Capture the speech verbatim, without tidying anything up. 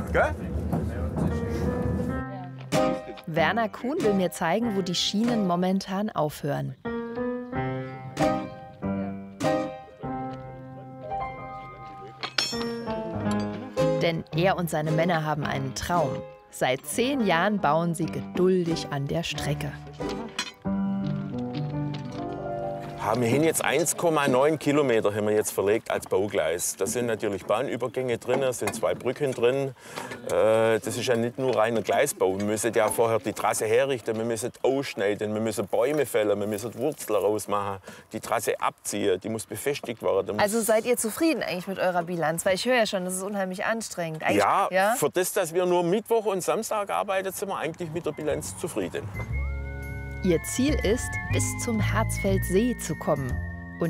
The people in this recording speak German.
Gell? Werner Kuhn will mir zeigen, wo die Schienen momentan aufhören. Denn er und seine Männer haben einen Traum. Seit zehn Jahren bauen sie geduldig an der Strecke. Wir haben jetzt eins Komma neun Kilometer haben wir jetzt verlegt als Baugleis. Da sind natürlich Bahnübergänge drin, es sind zwei Brücken drin. Das ist ja nicht nur reiner Gleisbau. Wir müssen ja vorher die Trasse herrichten, wir müssen ausschneiden, wir müssen Bäume fällen, wir müssen Wurzeln rausmachen, die Trasse abziehen, die muss befestigt werden. Also seid ihr zufrieden eigentlich mit eurer Bilanz? Weil ich höre ja schon, das ist unheimlich anstrengend. Eigentlich, ja, ja, für das, dass wir nur Mittwoch und Samstag arbeiten, sind wir eigentlich mit der Bilanz zufrieden. Ihr Ziel ist, bis zum Harzfeldsee zu kommen.